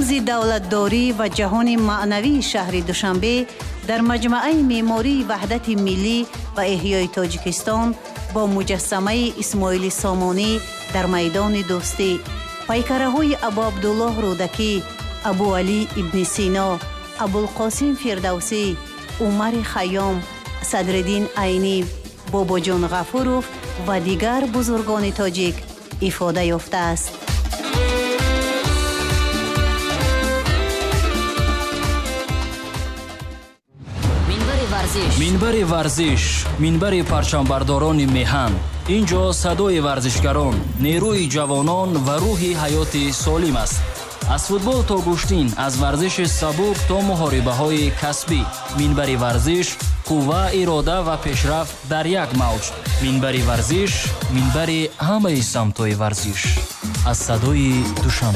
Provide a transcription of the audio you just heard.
рамзи давлатдорӣ ва ҷаҳони маънавии шаҳри Душанбе дар маҷмаъаи меъмории ваҳдати миллӣ ва эҳёи Тоҷикистон бо муҷассамаи Исмоили Сомонӣ дар майдони Дӯстӣ, пайкараҳои Абу Абдуллоҳ Рӯдакӣ, Абу Алӣ ибни Сино, Абулқосим Фирдавсӣ, Умари Хайём, Садриддин Айнӣ, Бобоҷон Ғафуров ва дигар бузургони тоҷик ифода ёфтааст. минбари варзиш, минбари парчамбардорони меҳан. инҷо садои варзишгарон, нерӯи ҷавонон ва рӯҳи ҳаёти солим аст. аз футбол то гӯштин, аз варзиши сабук то муҳорибаҳои касбӣ. минбари варзиш, қувва, ирода ва пешрафт дар як мавҷ. минбари варзиш, минбари ҳамаи самтҳои варзиш. аз садои Душанбе.